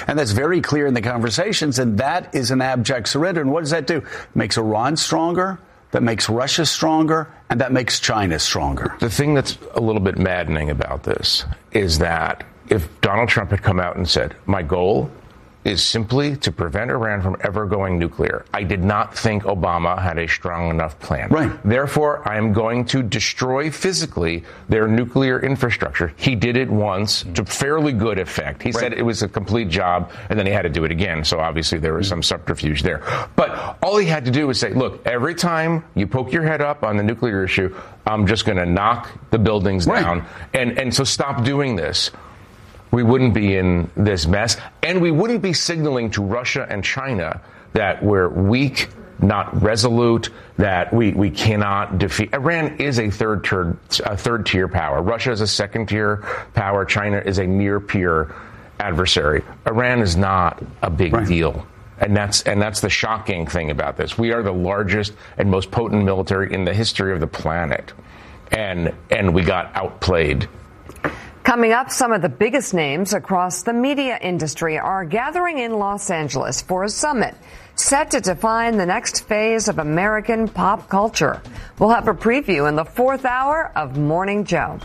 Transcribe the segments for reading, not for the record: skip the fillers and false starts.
And that's very clear in the conversations. And that is an abject surrender. And what does that do? It makes Iran stronger. That makes Russia stronger, and that makes China stronger. The thing that's a little bit maddening about this is that if Donald Trump had come out and said, my goal is simply to prevent Iran from ever going nuclear, I did not think Obama had a strong enough plan. Right. Therefore, I am going to destroy physically their nuclear infrastructure. He did it once to fairly good effect. He said it was a complete job, and then he had to do it again. So obviously there was some subterfuge there. But all he had to do was say, look, every time you poke your head up on the nuclear issue, I'm just going to knock the buildings down. And so stop doing this. We wouldn't be in this mess, and we wouldn't be signaling to Russia and China that we're weak, not resolute, that we cannot defeat. Iran is a third-tier power. Russia is a second-tier power. China is a near-peer adversary. Iran is not a big deal. And that's the shocking thing about this. We are the largest and most potent military in the history of the planet, and we got outplayed. Coming up, some of the biggest names across the media industry are gathering in Los Angeles for a summit set to define the next phase of American pop culture. We'll have a preview in the fourth hour of Morning Joe.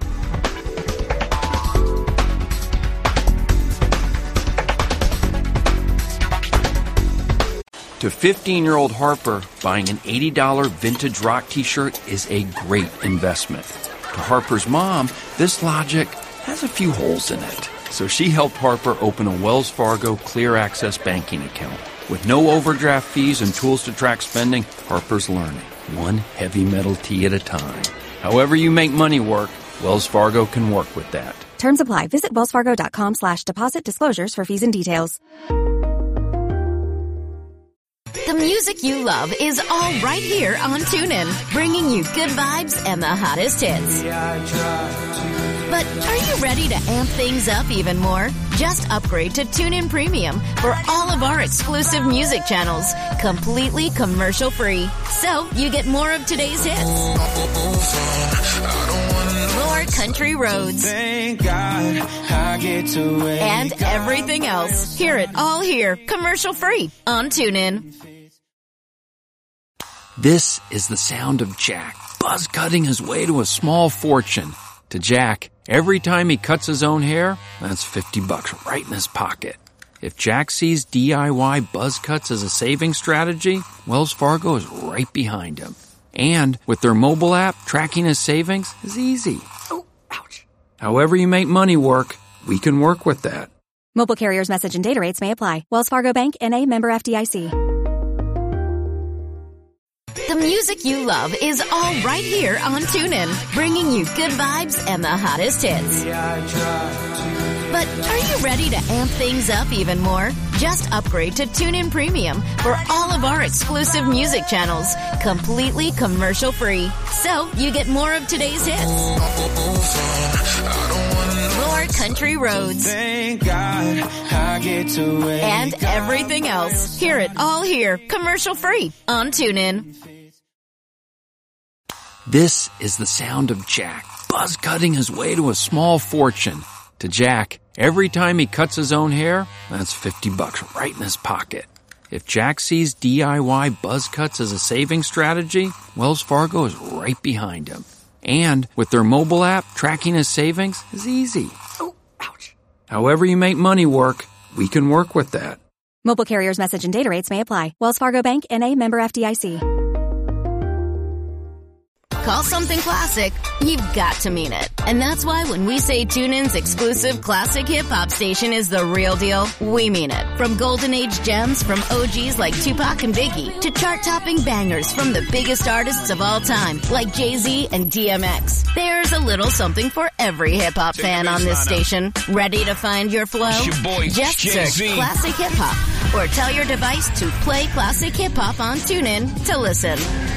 To 15-year-old Harper, buying an $80 vintage rock t-shirt is a great investment. To Harper's mom, this logic has a few holes in it. So she helped Harper open a Wells Fargo Clear Access banking account. With no overdraft fees and tools to track spending, Harper's learning, one heavy metal tea at a time. However you make money work, Wells Fargo can work with that. Terms apply. Visit wellsfargo.com/deposit disclosures for fees and details. The music you love is all right here on TuneIn, bringing you good vibes and the hottest hits. But are you ready to amp things up even more? Just upgrade to TuneIn Premium for all of our exclusive music channels, completely commercial-free. So you get more of today's hits, more country roads, and everything else. Hear it all here, commercial-free on TuneIn. This is the sound of Jack, buzz cutting his way to a small fortune. To Jack, every time he cuts his own hair, that's $50 right in his pocket. If Jack sees DIY buzz cuts as a saving strategy, Wells Fargo is right behind him. And with their mobile app, tracking his savings is easy. Oh, ouch. However you make money work, we can work with that. Mobile carriers' message and data rates may apply. Wells Fargo Bank, N.A., member FDIC. The music you love is all right here on TuneIn, bringing you good vibes and the hottest hits. But are you ready to amp things up even more? Just upgrade to TuneIn Premium for all of our exclusive music channels, completely commercial-free. So you get more of today's hits, more country roads, and everything else. Hear it all here, commercial-free on TuneIn. This is the sound of Jack, buzz cutting his way to a small fortune. To Jack, every time he cuts his own hair, that's $50 right in his pocket. If Jack sees DIY buzz cuts as a saving strategy, Wells Fargo is right behind him. And with their mobile app, tracking his savings is easy. Oh, ouch. However you make money work, we can work with that. Mobile carriers' message and data rates may apply. Wells Fargo Bank, N.A., member FDIC. Call something classic, you've got to mean it. And that's why when we say TuneIn's exclusive classic hip-hop station is the real deal, we mean it. From golden age gems from OGs like Tupac and Biggie to chart-topping bangers from the biggest artists of all time like Jay-Z and DMX. There's a little something for every hip-hop fan on this station. Ready to find your flow? Just search Classic Hip-Hop or tell your device to play Classic Hip-Hop on TuneIn to listen.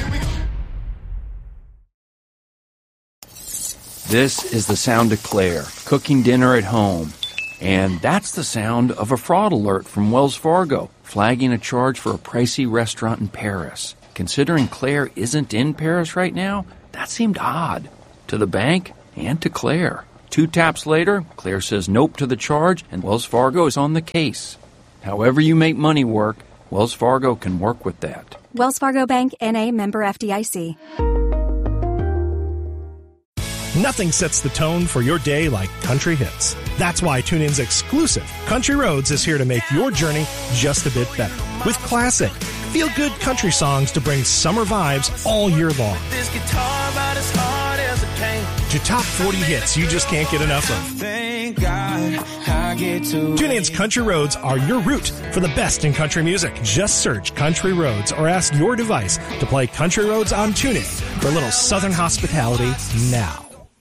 This is the sound of Claire, cooking dinner at home. And that's the sound of a fraud alert from Wells Fargo, flagging a charge for a pricey restaurant in Paris. Considering Claire isn't in Paris right now, that seemed odd. To the bank and to Claire. 2 taps later, Claire says nope to the charge, and Wells Fargo is on the case. However you make money work, Wells Fargo can work with that. Wells Fargo Bank, N.A., member FDIC. Nothing sets the tone for your day like country hits. That's why TuneIn's exclusive Country Roads is here to make your journey just a bit better. With classic, feel-good country songs to bring summer vibes all year long. This guitar about as hard as a pain. To top 40 hits you just can't get enough of. Thank God I get to TuneIn's Country Roads are your route for the best in country music. Just search Country Roads or ask your device to play Country Roads on TuneIn for a little southern hospitality now.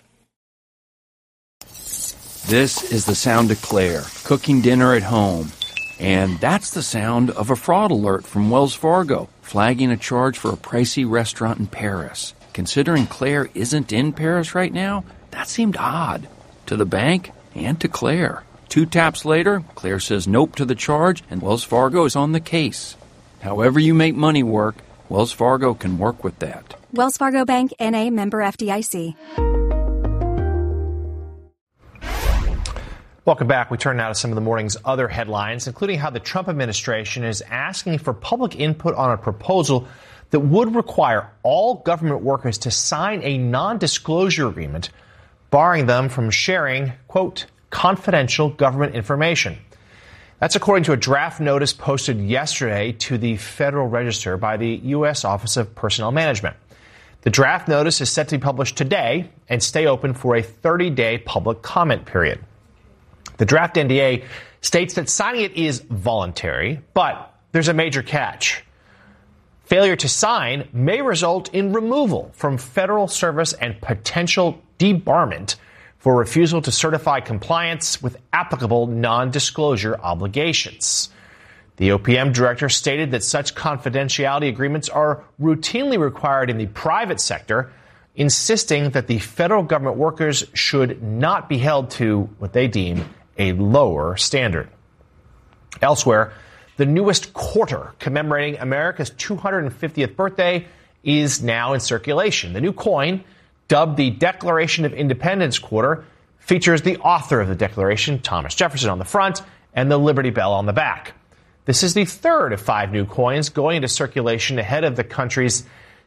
This is the sound of Claire, cooking dinner at home. And that's the sound of a fraud alert from Wells Fargo, flagging a charge for a pricey restaurant in Paris. Considering Claire isn't in Paris right now, that seemed odd to the bank and to Claire. 2 taps later, Claire says nope to the charge, and Wells Fargo is on the case. However you make money work, Wells Fargo can work with that. Wells Fargo Bank, N.A., member FDIC. Welcome back. We turn now to some of the morning's other headlines, including how the Trump administration is asking for public input on a proposal that would require all government workers to sign a non-disclosure agreement, barring them from sharing, quote, confidential government information. That's according to a draft notice posted yesterday to the Federal Register by the U.S. Office of Personnel Management. The draft notice is set to be published today and stay open for a 30-day public comment period. The draft NDA states that signing it is voluntary, but there's a major catch. Failure to sign may result in removal from federal service and potential debarment for refusal to certify compliance with applicable non-disclosure obligations. The OPM director stated that such confidentiality agreements are routinely required in the private sector, insisting that the federal government workers should not be held to what they deem a lower standard. Elsewhere, the newest quarter commemorating America's 250th birthday is now in circulation. The new coin, dubbed the Declaration of Independence quarter, features the author of the Declaration, Thomas Jefferson, on the front and the Liberty Bell on the back. This is the third of 5 new coins going into circulation ahead of the country's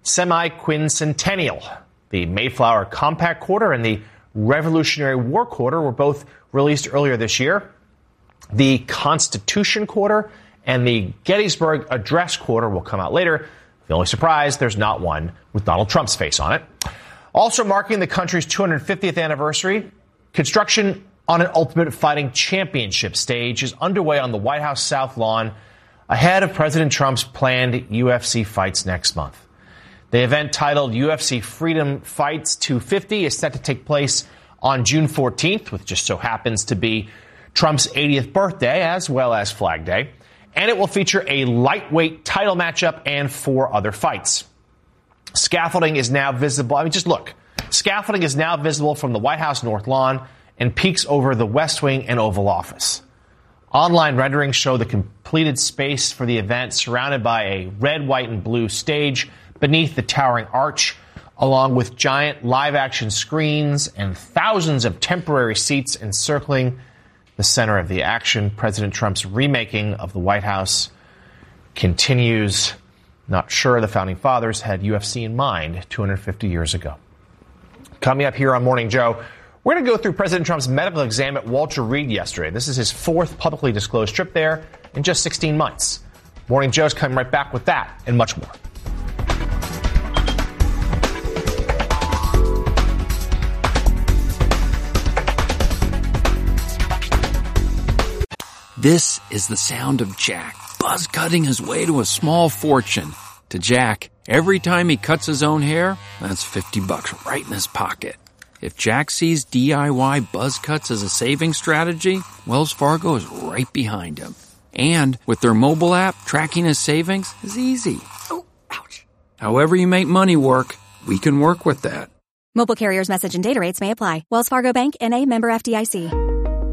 semi-quincentennial. The Mayflower Compact quarter and the Revolutionary War quarter were both released earlier this year. The Constitution quarter and the Gettysburg Address quarter will come out later. The only surprise, there's not one with Donald Trump's face on it. Also marking the country's 250th anniversary, construction on an Ultimate Fighting Championship stage is underway on the White House South Lawn ahead of President Trump's planned UFC fights next month. The event, titled UFC Freedom Fights 250, is set to take place on June 14th, which just so happens to be Trump's 80th birthday, as well as Flag Day. And it will feature a lightweight title matchup and 4 other fights. Scaffolding is now visible. Just look. Scaffolding is now visible from the White House North Lawn and peeks over the West Wing and Oval Office. Online renderings show the completed space for the event, surrounded by a red, white, and blue stage beneath the towering arch, along with giant live-action screens and thousands of temporary seats encircling the center of the action. President Trump's remaking of the White House continues. Not sure the Founding Fathers had UFC in mind 250 years ago. Coming up here on Morning Joe, we're going to go through President Trump's medical exam at Walter Reed yesterday. This is his 4th publicly disclosed trip there in just 16 months. Morning Joe's coming right back with that and much more. This is the sound of Jack, buzz cutting his way to a small fortune. To Jack, every time he cuts his own hair, that's $50 right in his pocket. If Jack sees DIY buzz cuts as a saving strategy, Wells Fargo is right behind him. And with their mobile app, tracking his savings is easy. Oh, ouch. However you make money work, we can work with that. Mobile carriers' message and data rates may apply. Wells Fargo Bank, N.A., member FDIC.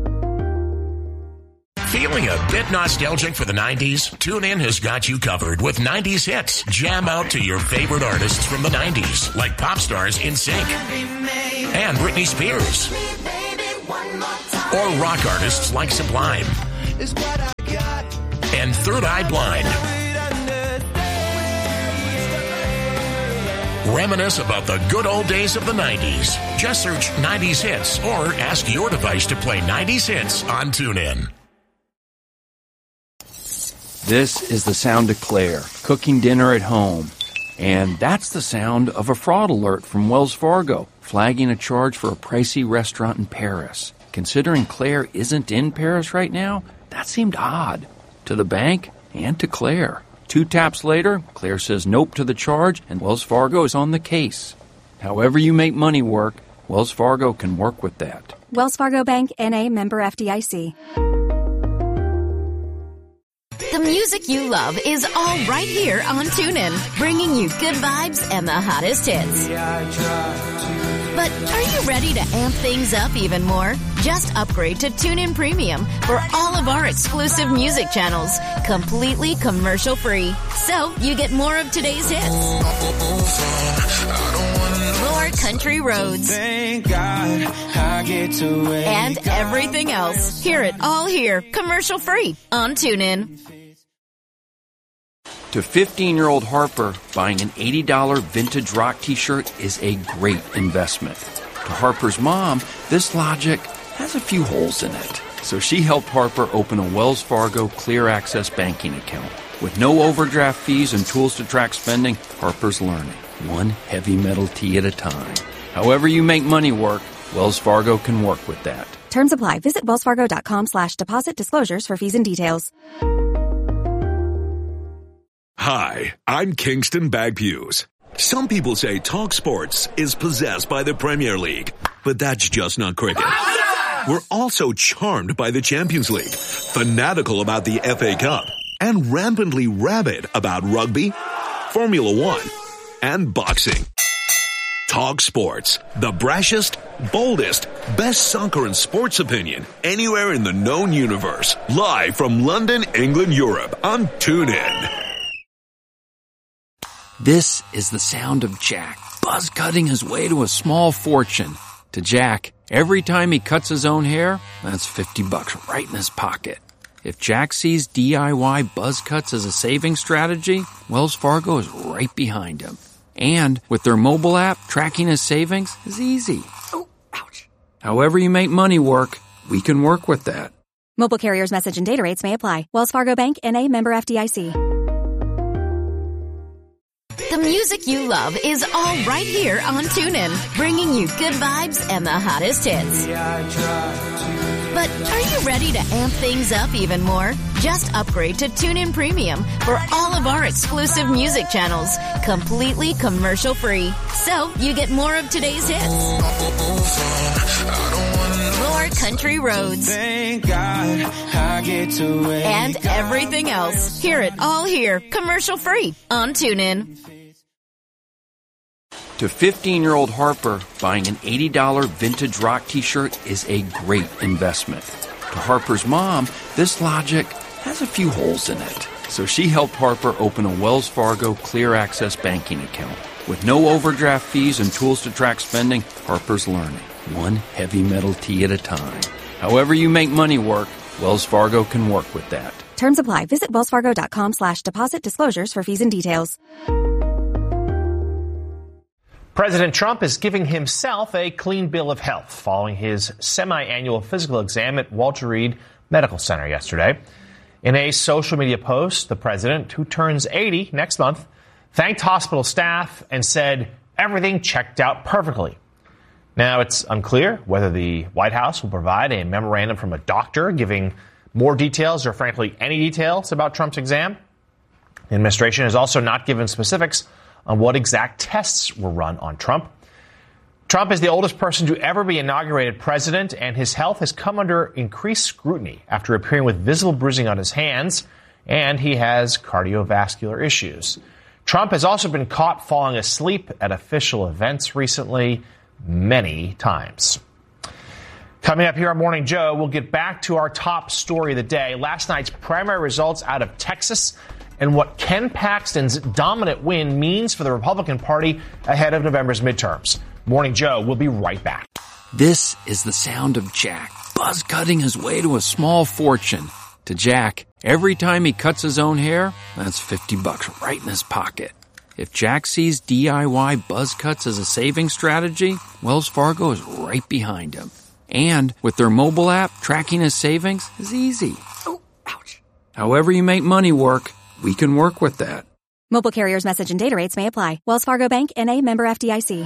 Feeling a bit nostalgic for the 90s? TuneIn has got you covered with 90s hits. Jam out to your favorite artists from the 90s, like pop stars NSYNC and Britney Spears. or rock artists like Sublime. And Third Eye Blind. Reminisce about the good old days of the 90s. Just search 90s Hits or ask your device to play 90s Hits on TuneIn. This is the sound of Claire, cooking dinner at home. And that's the sound of a fraud alert from Wells Fargo, flagging a charge for a pricey restaurant in Paris. Considering Claire isn't in Paris right now, that seemed odd. To the bank and to Claire. 2 taps later, Claire says nope to the charge, and Wells Fargo is on the case. However you make money work, Wells Fargo can work with that. Wells Fargo Bank, N.A., member FDIC. The music you love is all right here on TuneIn, bringing you good vibes and the hottest hits. But are you ready to amp things up even more? Just upgrade to TuneIn Premium for all of our exclusive music channels, completely commercial-free. So you get more of today's hits, more country roads, and everything else. Hear it all here, commercial-free on TuneIn. To 15-year-old Harper, buying an $80 vintage rock t-shirt is a great investment. To Harper's mom, this logic has a few holes in it. So she helped Harper open a Wells Fargo Clear Access banking account. With no overdraft fees and tools to track spending, Harper's learning, one heavy metal tee at a time. However you make money work, Wells Fargo can work with that. Terms apply. Visit wellsfargo.com/deposit disclosures for fees and details. Hi, I'm Kingston Bagpuse. Some people say Talk Sports is possessed by the Premier League, but that's just not cricket. We're also charmed by the Champions League, fanatical about the FA Cup, and rampantly rabid about rugby, Formula One, and boxing. Talk Sports, the brashest, boldest, best soccer and sports opinion anywhere in the known universe. Live from London, England, Europe on TuneIn. This is the sound of Jack, buzz cutting his way to a small fortune. To Jack, every time he cuts his own hair, that's $50 right in his pocket. If Jack sees DIY buzz cuts as a saving strategy, Wells Fargo is right behind him. And with their mobile app, tracking his savings is easy. Oh, ouch. However you make money work, we can work with that. Mobile carriers' message and data rates may apply. Wells Fargo Bank, N.A., member FDIC. The music you love is all right here on TuneIn, bringing you good vibes and the hottest hits. But are you ready to amp things up even more? Just upgrade to TuneIn Premium for all of our exclusive music channels, completely commercial-free. So you get more of today's hits, more country roads, and everything else. Hear it all here, commercial-free on TuneIn. To 15-year-old Harper, buying an $80 vintage rock t-shirt is a great investment. To Harper's mom, this logic has a few holes in it. So she helped Harper open a Wells Fargo Clear Access banking account. With no overdraft fees and tools to track spending, Harper's learning, one heavy metal tee at a time. However you make money work, Wells Fargo can work with that. Terms apply. Visit wellsfargo.com/deposit disclosures for fees and details. President Trump is giving himself a clean bill of health following his semi-annual physical exam at Walter Reed Medical Center yesterday. In a social media post, the president, who turns 80 next month, thanked hospital staff and said everything checked out perfectly. Now, it's unclear whether the White House will provide a memorandum from a doctor giving more details or, frankly, any details about Trump's exam. The administration has also not given specifics on what exact tests were run on Trump. Trump is the oldest person to ever be inaugurated president, and his health has come under increased scrutiny after appearing with visible bruising on his hands, and he has cardiovascular issues. Trump has also been caught falling asleep at official events recently, many times. Coming up here on Morning Joe, we'll get back to our top story of the day, last night's primary results out of Texas, and what Ken Paxton's dominant win means for the Republican Party ahead of November's midterms. Morning Joe will be right back. This is the sound of Jack, buzz cutting his way to a small fortune. To Jack, every time he cuts his own hair, that's $50 right in his pocket. If Jack sees DIY buzz cuts as a saving strategy, Wells Fargo is right behind him. And with their mobile app, tracking his savings is easy. Oh, ouch. However you make money work, we can work with that. Mobile carriers' message and data rates may apply. Wells Fargo Bank, N.A., member FDIC.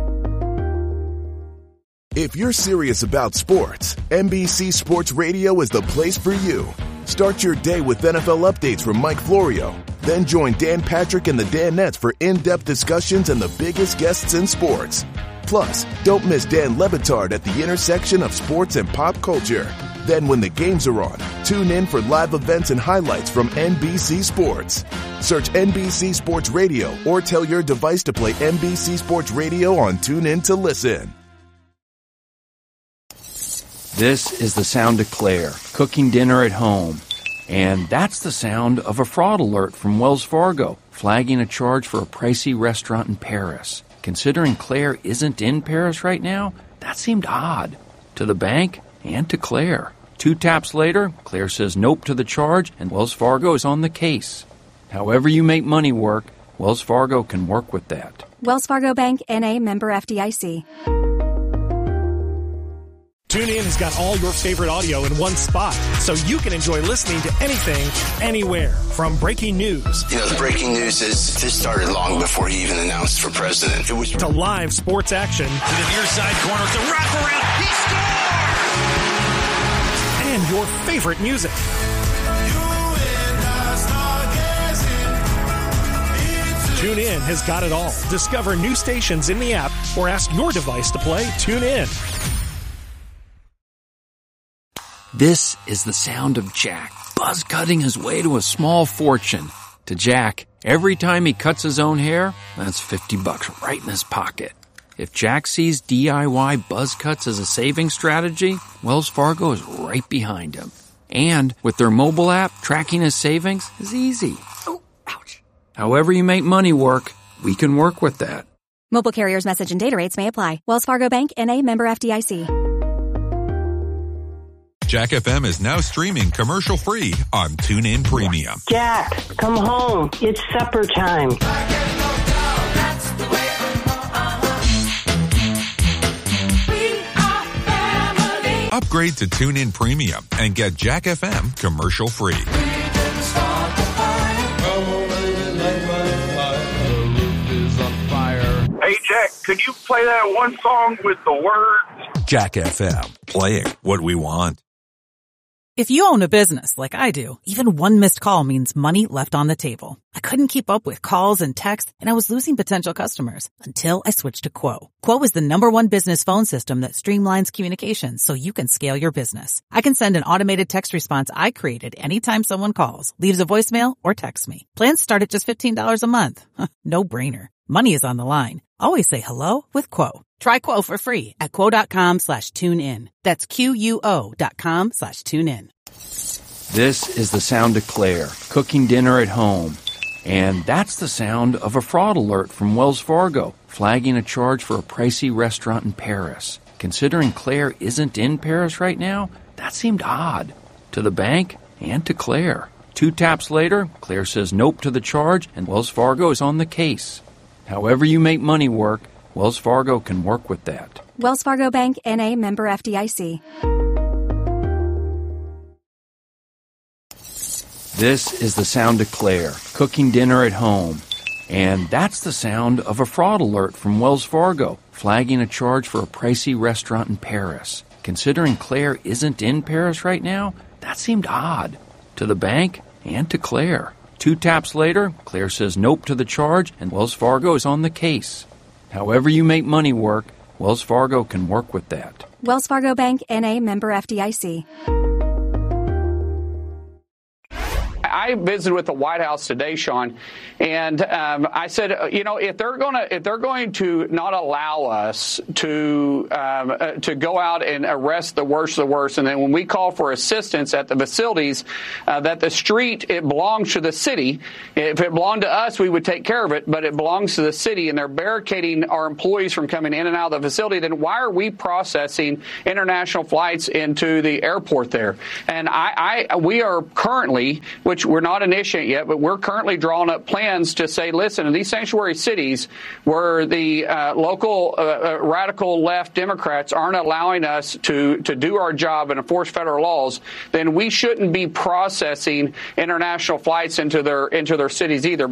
If you're serious about sports, NBC Sports Radio is the place for you. Start your day with NFL updates from Mike Florio. Then join Dan Patrick and the Danettes for in-depth discussions and the biggest guests in sports. Plus, don't miss Dan Le Batard at the intersection of sports and pop culture. Then when the games are on, tune in for live events and highlights from NBC Sports. Search NBC Sports Radio or tell your device to play NBC Sports Radio on TuneIn to listen. This is the sound of Claire, cooking dinner at home. And that's the sound of a fraud alert from Wells Fargo, flagging a charge for a pricey restaurant in Paris. Considering Claire isn't in Paris right now, that seemed odd. To the bank and to Claire. 2 taps later, Claire says nope to the charge, and Wells Fargo is on the case. However you make money work, Wells Fargo can work with that. Wells Fargo Bank, N.A., member FDIC. TuneIn has got all your favorite audio in one spot, so you can enjoy listening to anything, anywhere. From breaking news. You know, the breaking news is this started long before he even announced for president. It was to live sports action. To the near side corner, it's a wraparound. He scores! And your favorite music. TuneIn has got it all. Discover new stations in the app or ask your device to play TuneIn. This is the sound of Jack, buzz cutting his way to a small fortune. To Jack, every time he cuts his own hair, that's $50 right in his pocket. If Jack sees DIY buzz cuts as a saving strategy, Wells Fargo is right behind him. And with their mobile app, tracking his savings is easy. Oh, ouch. However you make money work, we can work with that. Mobile carriers' message and data rates may apply. Wells Fargo Bank, N.A., member FDIC. Jack FM is now streaming commercial-free on TuneIn Premium. Jack, come home. It's supper time. Upgrade to TuneIn Premium and get Jack FM commercial-free. Hey, Jack, could you play that one song with the words? Jack FM, playing what we want. If you own a business like I do, even one missed call means money left on the table. I couldn't keep up with calls and texts, and I was losing potential customers until I switched to Quo. Quo is the #1 business phone system that streamlines communications so you can scale your business. I can send an automated text response I created anytime someone calls, leaves a voicemail, or texts me. Plans start at just $15 a month. No brainer. Money is on the line. Always say hello with Quo. Try Quo for free at quo.com/tune-in. That's QUO.com/tune-in. This is the sound of Claire, cooking dinner at home. And that's the sound of a fraud alert from Wells Fargo, flagging a charge for a pricey restaurant in Paris. Considering Claire isn't in Paris right now, that seemed odd. To the bank and to Claire. 2 taps later, Claire says nope to the charge, and Wells Fargo is on the case. However you make money work, Wells Fargo can work with that. Wells Fargo Bank, N.A., member FDIC. This is the sound of Claire, cooking dinner at home. And that's the sound of a fraud alert from Wells Fargo, flagging a charge for a pricey restaurant in Paris. Considering Claire isn't in Paris right now, that seemed odd. To the bank and to Claire. 2 taps later, Claire says nope to the charge, and Wells Fargo is on the case. However you make money work, Wells Fargo can work with that. Wells Fargo Bank, N.A., member FDIC. I visited with the White House today, Sean, and I said, if they're going to not allow us to go out and arrest the worst of the worst, and then when we call for assistance at the facilities, that the street, it belongs to the city. If it belonged to us, we would take care of it, but it belongs to the city, and they're barricading our employees from coming in and out of the facility, then why are we processing international flights into the airport there? And we are currently, which we're not initiating yet, but we're currently drawing up plans to say, listen, in these sanctuary cities where the local radical left Democrats aren't allowing us to do our job and enforce federal laws, then we shouldn't be processing international flights into their cities either.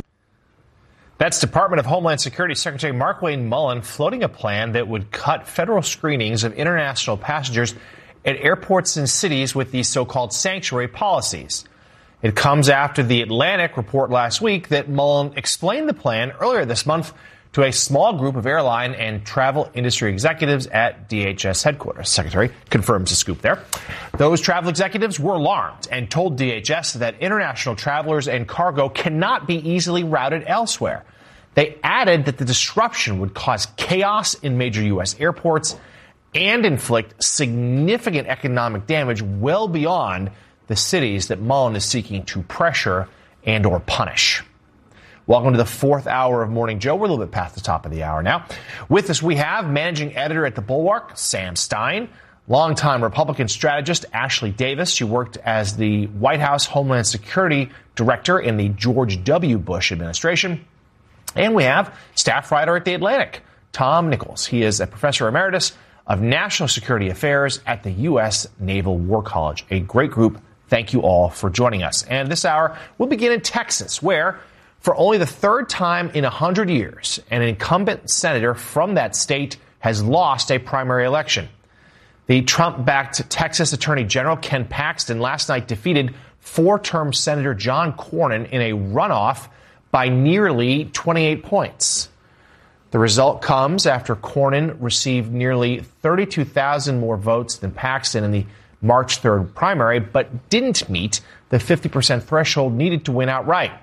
That's Department of Homeland Security Secretary Markwayne Mullin floating a plan that would cut federal screenings of international passengers at airports and cities with these so-called sanctuary policies. It comes after the Atlantic report last week that Mullin explained the plan earlier this month to a small group of airline and travel industry executives at DHS headquarters. Secretary confirms the scoop there. Those travel executives were alarmed and told DHS that international travelers and cargo cannot be easily routed elsewhere. They added that the disruption would cause chaos in major U.S. airports and inflict significant economic damage well beyond the cities that Mullin is seeking to pressure and or punish. Welcome to the fourth hour of Morning Joe. We're a little bit past the top of the hour now. With us, we have managing editor at The Bulwark, Sam Stein, longtime Republican strategist Ashley Davis. She worked as the White House Homeland Security Director in the George W. Bush administration. And we have staff writer at The Atlantic, Tom Nichols. He is a professor emeritus of National Security Affairs at the U.S. Naval War College. A great group. Thank you all for joining us. And this hour, we'll begin in Texas, where for only the third time in 100 years, an incumbent senator from that state has lost a primary election. The Trump-backed Texas Attorney General Ken Paxton last night defeated four-term Senator John Cornyn in a runoff by nearly 28 points. The result comes after Cornyn received nearly 32,000 more votes than Paxton in the March 3rd primary, but didn't meet the 50% threshold needed to win outright.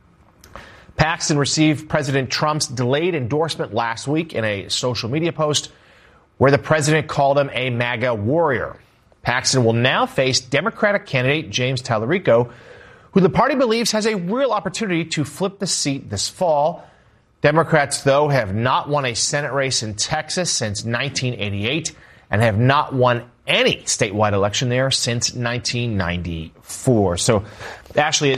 Paxton received President Trump's delayed endorsement last week in a social media post where the president called him a MAGA warrior. Paxton will now face Democratic candidate James Tallarico, who the party believes has a real opportunity to flip the seat this fall. Democrats, though, have not won a Senate race in Texas since 1988 and have not won any statewide election there since 1994. So, Ashley,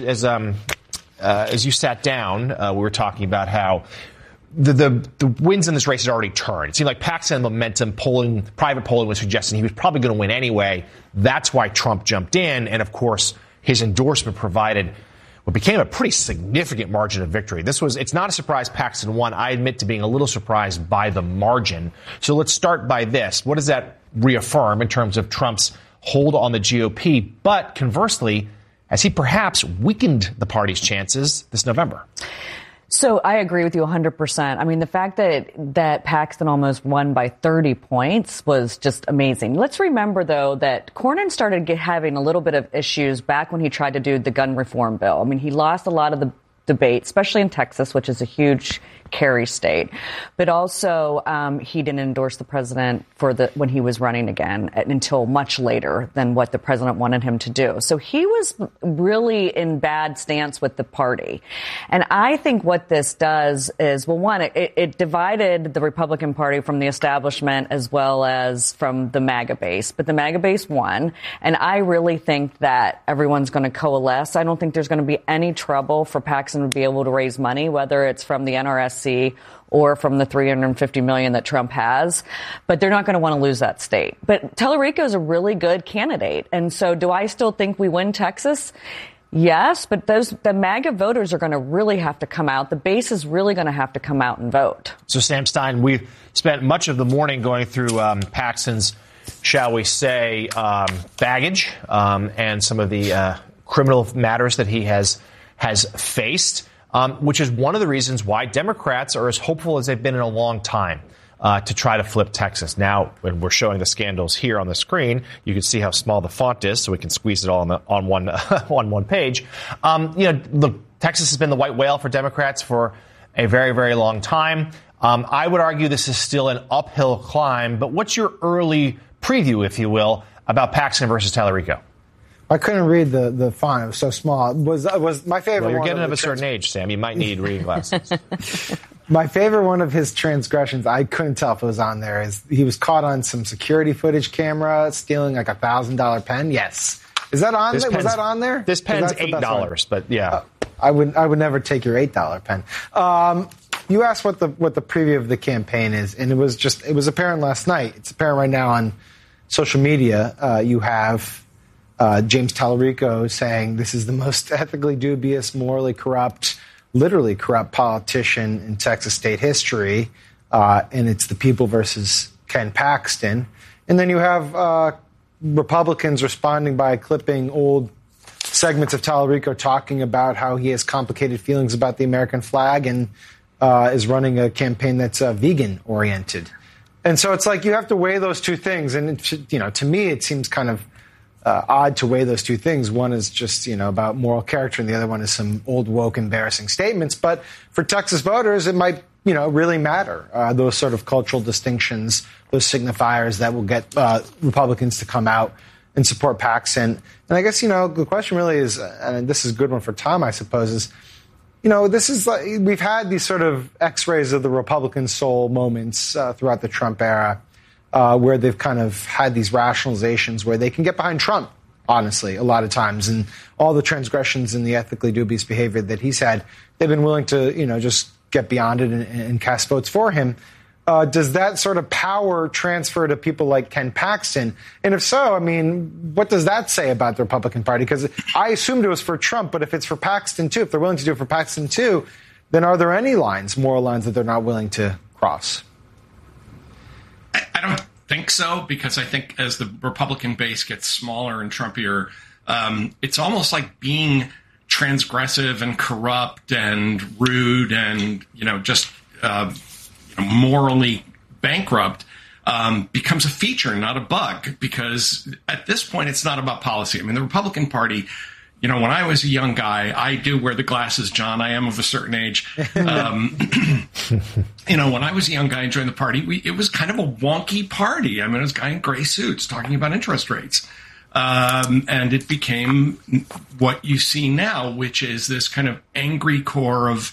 as you sat down, we were talking about how the wins in this race had already turned. It seemed like Paxton momentum private polling was suggesting he was probably going to win anyway. That's why Trump jumped in. And, of course, his endorsement provided what became a pretty significant margin of victory. It's not a surprise Paxton won. I admit to being a little surprised by the margin. So let's start by this. What does that reaffirm in terms of Trump's hold on the GOP? But conversely, has he perhaps weakened the party's chances this November? So I agree with you 100%. I mean, the fact that Paxton almost won by 30 points was just amazing. Let's remember, though, that Cornyn started having a little bit of issues back when he tried to do the gun reform bill. I mean, he lost a lot of the debate, especially in Texas, which is a huge carry state. But also, he didn't endorse the president when he was running again until much later than what the president wanted him to do. So he was really in bad stance with the party. And I think what this does is, well, one, it divided the Republican Party from the establishment as well as from the MAGA base. But the MAGA base won. And I really think that everyone's going to coalesce. I don't think there's going to be any trouble for Paxton to be able to raise money, whether it's from the NRSC or from the $350 million that Trump has. But they're not going to want to lose that state. But Tallarico is a really good candidate. And so do I still think we win Texas? Yes, but the MAGA voters are going to really have to come out. The base is really going to have to come out and vote. So, Sam Stein, we've spent much of the morning going through Paxton's, shall we say, baggage and some of the criminal matters that he has faced. Which is one of the reasons why Democrats are as hopeful as they've been in a long time to try to flip Texas. Now, when we're showing the scandals here on the screen, you can see how small the font is, so we can squeeze it all on one on one page. Look, Texas has been the white whale for Democrats for a very, very long time. I would argue this is still an uphill climb, but what's your early preview, if you will, about Paxton versus Tallarico? I couldn't read the font. It was so small. It was my favorite Well, you're one getting of a certain age, Sam. You might need reading glasses. My favorite one of his transgressions, I couldn't tell if it was on there, is he was caught on some security footage camera stealing like $1,000 pen. Yes. Is that on there? Was that on there? This pen's $8, but yeah. I would never take your $8 pen. You asked what the preview of the campaign is, and it was apparent last night. It's apparent right now on social media. You have James Tallarico saying this is the most ethically dubious, morally corrupt, literally corrupt politician in Texas state history, and it's the people versus Ken Paxton. And then you have Republicans responding by clipping old segments of Tallarico talking about how he has complicated feelings about the American flag and is running a campaign that's vegan-oriented. And so it's like you have to weigh those two things. And, to me, it seems kind of odd to weigh those two things. One is just, about moral character, and the other one is some old, woke, embarrassing statements. But for Texas voters, it might, really matter, those sort of cultural distinctions, those signifiers that will get Republicans to come out and support Paxton. And I guess, the question really is, and this is a good one for Tom, I suppose, is, this is like we've had these sort of x-rays of the Republican soul moments throughout the Trump era where they've kind of had these rationalizations where they can get behind Trump, honestly, a lot of times. And all the transgressions and the ethically dubious behavior that he's had, they've been willing to, just get beyond it and cast votes for him. Does that sort of power transfer to people like Ken Paxton? And if so, what does that say about the Republican Party? Because I assumed it was for Trump, but if it's for Paxton too, if they're willing to do it for Paxton too, then are there any moral lines that they're not willing to cross? I don't think so, because I think as the Republican base gets smaller and Trumpier, it's almost like being transgressive and corrupt and rude and, just morally bankrupt becomes a feature, not a bug, because at this point, it's not about policy. The Republican Party, when I was a young guy, I do wear the glasses, John. I am of a certain age. When I was a young guy and joined the party, it was kind of a wonky party. It was a guy in gray suits talking about interest rates. And it became what you see now, which is this kind of angry core of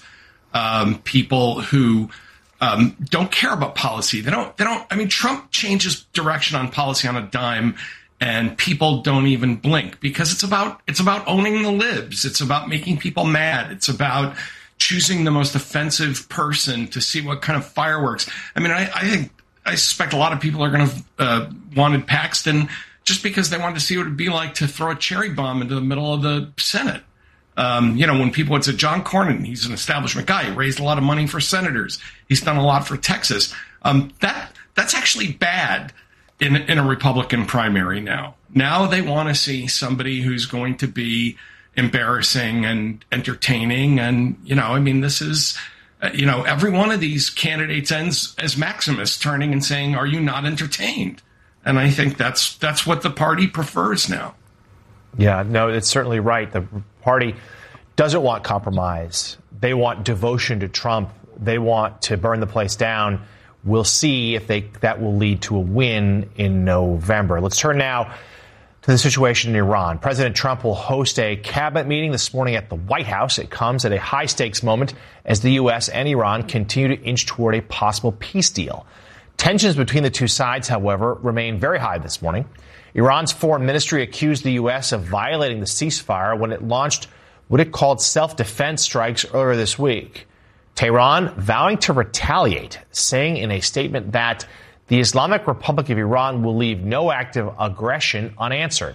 people who don't care about policy. They don't. Trump changes direction on policy on a dime, and people don't even blink, because it's about owning the libs. It's about making people mad. It's about choosing the most offensive person to see what kind of fireworks. I suspect a lot of people are going to wanted Paxton just because they wanted to see what it'd be like to throw a cherry bomb into the middle of the Senate. When people would say, John Cornyn, he's an establishment guy. He raised a lot of money for senators. He's done a lot for Texas. That's actually bad in a Republican primary now. Now they want to see somebody who's going to be embarrassing and entertaining. And, this is, every one of these candidates ends as Maximus turning and saying, are you not entertained? And I think that's what the party prefers now. Yeah, no, it's certainly right. The party doesn't want compromise. They want devotion to Trump. They want to burn the place down. We'll see if that will lead to a win in November. Let's turn now to the situation in Iran. President Trump will host a cabinet meeting this morning at the White House. It comes at a high-stakes moment as the U.S. and Iran continue to inch toward a possible peace deal. Tensions between the two sides, however, remain very high this morning. Iran's foreign ministry accused the U.S. of violating the ceasefire when it launched what it called self-defense strikes earlier this week. Tehran vowing to retaliate, saying in a statement that the Islamic Republic of Iran will leave no act of aggression unanswered.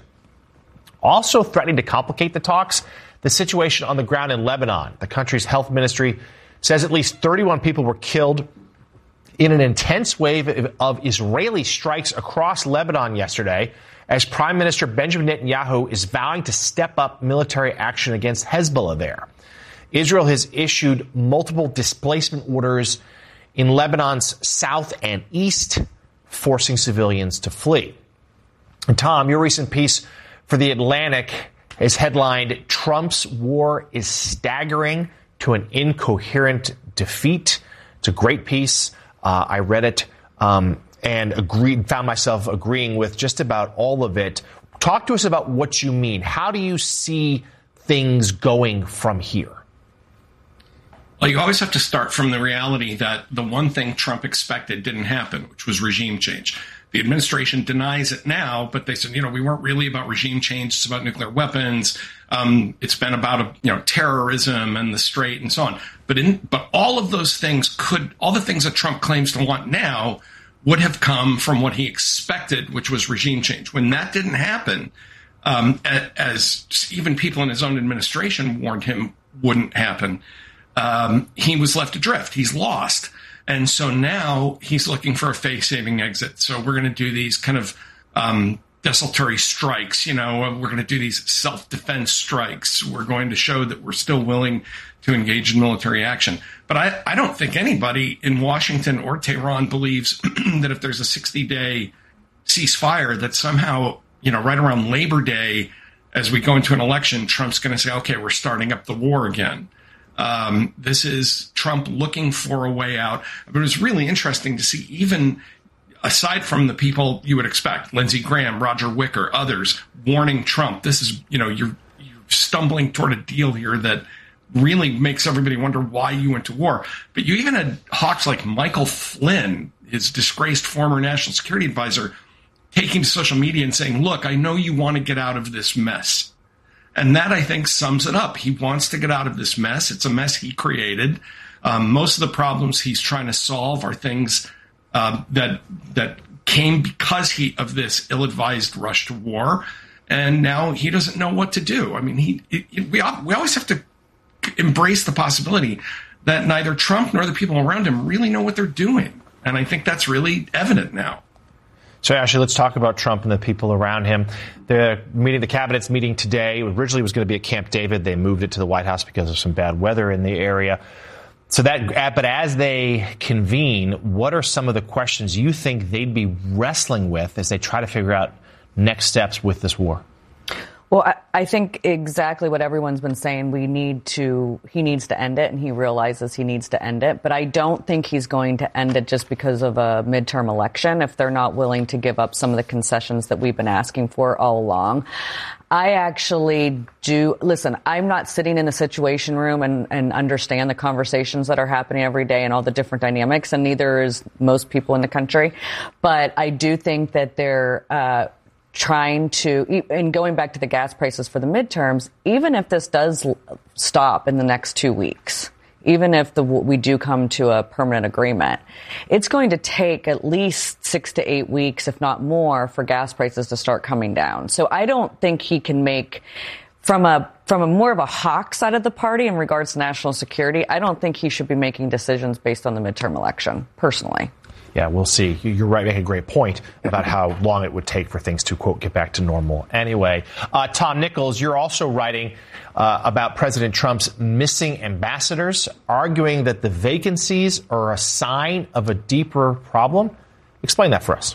Also threatening to complicate the talks, the situation on the ground in Lebanon. The country's health ministry says at least 31 people were killed in an intense wave of Israeli strikes across Lebanon yesterday, as Prime Minister Benjamin Netanyahu is vowing to step up military action against Hezbollah there. Israel has issued multiple displacement orders in Lebanon's south and east, forcing civilians to flee. And Tom, your recent piece for The Atlantic is headlined, "Trump's war is staggering to an incoherent defeat." It's a great piece. I read it and found myself agreeing with just about all of it. Talk to us about what you mean. How do you see things going from here? Well, you always have to start from the reality that the one thing Trump expected didn't happen, which was regime change. The administration denies it now, but they said, we weren't really about regime change. It's about nuclear weapons. It's been about, terrorism and the Strait and so on. But all of those things all the things that Trump claims to want now would have come from what he expected, which was regime change. When that didn't happen, as even people in his own administration warned him wouldn't happen, he was left adrift. He's lost. And so now he's looking for a face-saving exit. So we're going to do these kind of desultory strikes. We're going to do these self-defense strikes. We're going to show that we're still willing to engage in military action. But I don't think anybody in Washington or Tehran believes that if there's a 60-day ceasefire, that somehow, right around Labor Day, as we go into an election, Trump's going to say, okay, we're starting up the war again. This is Trump looking for a way out. But it was really interesting to see, even aside from the people you would expect, Lindsey Graham, Roger Wicker, others, warning Trump, this is, you're stumbling toward a deal here that really makes everybody wonder why you went to war. But you even had hawks like Michael Flynn, his disgraced former national security advisor, taking to social media and saying, look, I know you want to get out of this mess. And that, I think, sums it up. He wants to get out of this mess. It's a mess he created. Most of the problems he's trying to solve are things that came because of this ill-advised rush to war. And now he doesn't know what to do. I mean, we always have to embrace the possibility that neither Trump nor the people around him really know what they're doing. And I think that's really evident now. So, Ashley, let's talk about Trump and the people around him. The cabinet's meeting today. It originally was going to be at Camp David. They moved it to the White House because of some bad weather in the area. But as they convene, what are some of the questions you think they'd be wrestling with as they try to figure out next steps with this war? Well, I think exactly what everyone's been saying. He needs to end it, and he realizes he needs to end it. But I don't think he's going to end it just because of a midterm election if they're not willing to give up some of the concessions that we've been asking for all along. I actually do. Listen, I'm not sitting in the Situation Room and understand the conversations that are happening every day and all the different dynamics, and neither is most people in the country. But I do think that they're trying to, and going back to the gas prices for the midterms, even if this does stop in the next 2 weeks, even if we do come to a permanent agreement, it's going to take at least 6 to 8 weeks, if not more, for gas prices to start coming down. So I don't think he can make, from a more of a hawk side of the party in regards to national security, I don't think he should be making decisions based on the midterm election, personally. Yeah, we'll see. You're right, making a great point about how long it would take for things to, quote, get back to normal. Anyway, Tom Nichols, you're also writing about President Trump's missing ambassadors, arguing that the vacancies are a sign of a deeper problem. Explain that for us.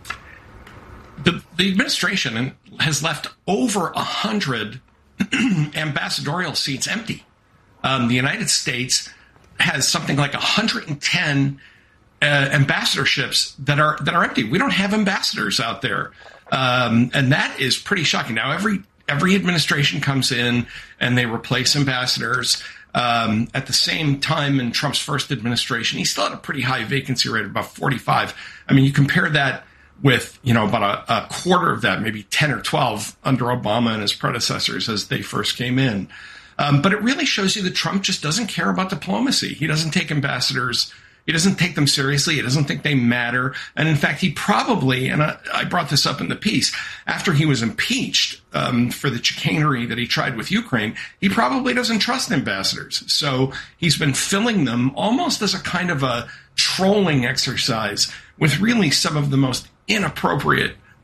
The administration has left over 100 ambassadorial seats empty. The United States has something like 110 ambassadorships that are empty. We don't have ambassadors out there, and that is pretty shocking. Now, every administration comes in and they replace ambassadors. At the same time, in Trump's first administration, he still had a pretty high vacancy rate of about 45. I mean, you compare that with about a quarter of that, maybe 10 or 12 under Obama and his predecessors as they first came in. But it really shows you that Trump just doesn't care about diplomacy. He doesn't take ambassadors. He doesn't take them seriously. He doesn't think they matter. And in fact, he probably, and I brought this up in the piece, after he was impeached for the chicanery that he tried with Ukraine, he probably doesn't trust ambassadors. So he's been filling them almost as a kind of a trolling exercise with really some of the most inappropriate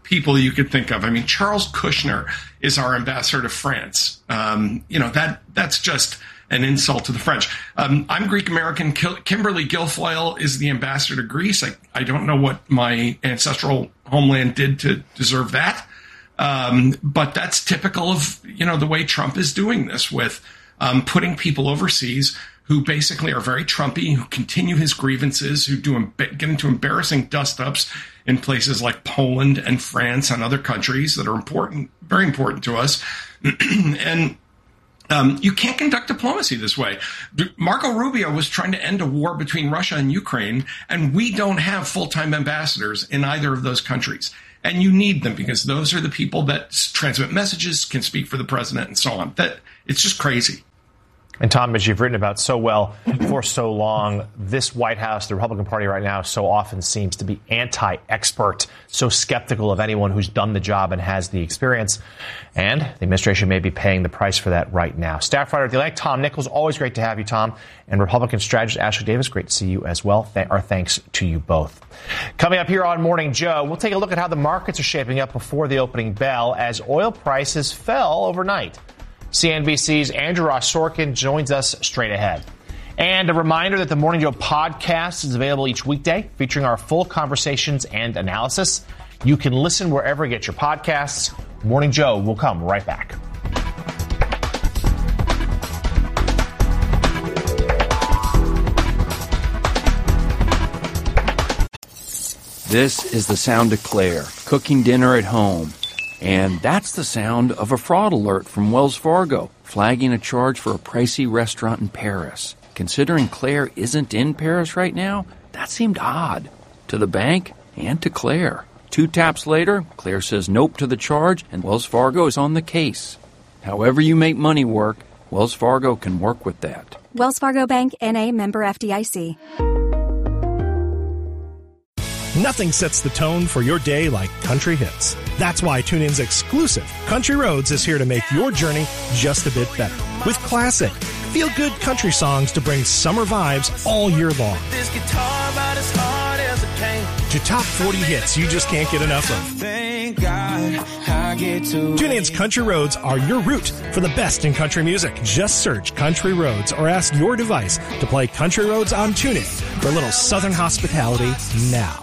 people you could think of. I mean, Charles Kushner is our ambassador to France. That's just an insult to the French. I'm Greek American. Kimberly Guilfoyle is the ambassador to Greece. I don't know what my ancestral homeland did to deserve that. But that's typical of, the way Trump is doing this with putting people overseas who basically are very Trumpy, who continue his grievances, who get into embarrassing dust-ups in places like Poland and France and other countries that are important, very important to us. And you can't conduct diplomacy this way. Marco Rubio was trying to end a war between Russia and Ukraine, and we don't have full-time ambassadors in either of those countries. And you need them because those are the people that transmit messages, can speak for the president, and so on. It's just crazy. And Tom, as you've written about so well for so long, this White House, the Republican Party right now, so often seems to be anti-expert, so skeptical of anyone who's done the job and has the experience. And the administration may be paying the price for that right now. Staff writer at The Atlantic, Tom Nichols, always great to have you, Tom. And Republican strategist Ashley Davis, great to see you as well. Our thanks to you both. Coming up here on Morning Joe, we'll take a look at how the markets are shaping up before the opening bell as oil prices fell overnight. CNBC's Andrew Ross Sorkin joins us straight ahead. And a reminder that the Morning Joe podcast is available each weekday, featuring our full conversations and analysis. You can listen wherever you get your podcasts. Morning Joe will come right back. This is the sound of Claire, cooking dinner at home. And that's the sound of a fraud alert from Wells Fargo, flagging a charge for a pricey restaurant in Paris. Considering Claire isn't in Paris right now, that seemed odd to the bank and to Claire. 2 taps later, Claire says nope to the charge, and Wells Fargo is on the case. However you make money work, Wells Fargo can work with that. Wells Fargo Bank, N.A., member FDIC. Nothing sets the tone for your day like country hits. That's why TuneIn's exclusive Country Roads is here to make your journey just a bit better. With classic, feel-good country songs to bring summer vibes all year long. This guitar about as hard as it came. To top 40 hits you just can't get enough of. Thank God I get to. TuneIn's Country Roads are your route for the best in country music. Just search Country Roads or ask your device to play Country Roads on TuneIn for a little southern hospitality now.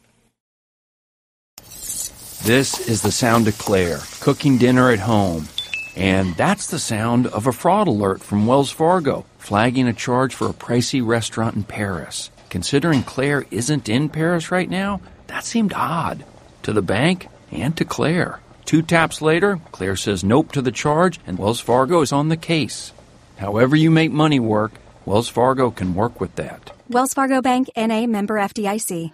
This is the sound of Claire, cooking dinner at home. And that's the sound of a fraud alert from Wells Fargo, flagging a charge for a pricey restaurant in Paris. Considering Claire isn't in Paris right now, that seemed odd to the bank and to Claire. 2 taps later, Claire says nope to the charge, and Wells Fargo is on the case. However you make money work, Wells Fargo can work with that. Wells Fargo Bank, N.A., member FDIC.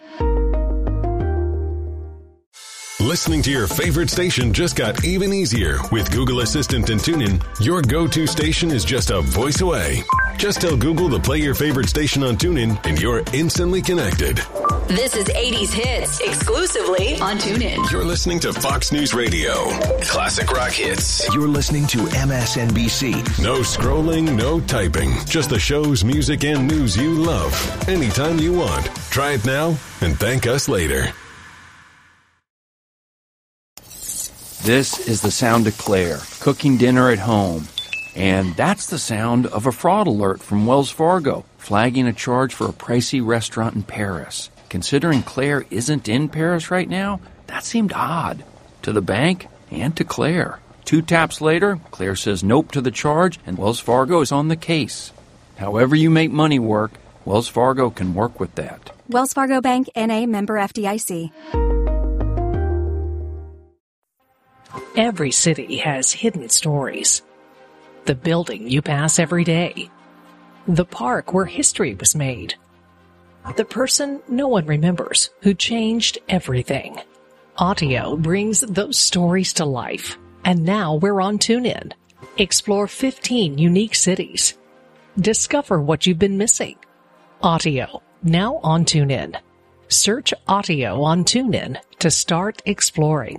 Listening to your favorite station just got even easier with Google Assistant and TuneIn. Your go-to station is just a voice away. Just tell Google to play your favorite station on TuneIn and you're instantly connected. This is 80s Hits, exclusively on TuneIn. You're listening to Fox News Radio. Classic rock hits. You're listening to MSNBC. No scrolling, no typing. Just the shows, music, and news you love. Anytime you want. Try it now and thank us later. This is the sound of Claire, cooking dinner at home. And that's the sound of a fraud alert from Wells Fargo, flagging a charge for a pricey restaurant in Paris. Considering Claire isn't in Paris right now, that seemed odd to the bank and to Claire. 2 taps later, Claire says nope to the charge, and Wells Fargo is on the case. However you make money work, Wells Fargo can work with that. Wells Fargo Bank, N.A., member FDIC. Every city has hidden stories. The building you pass every day. The park where history was made. The person no one remembers who changed everything. Audio brings those stories to life. And now we're on TuneIn. Explore 15 unique cities. Discover what you've been missing. Audio, now on TuneIn. Search Audio on TuneIn to start exploring.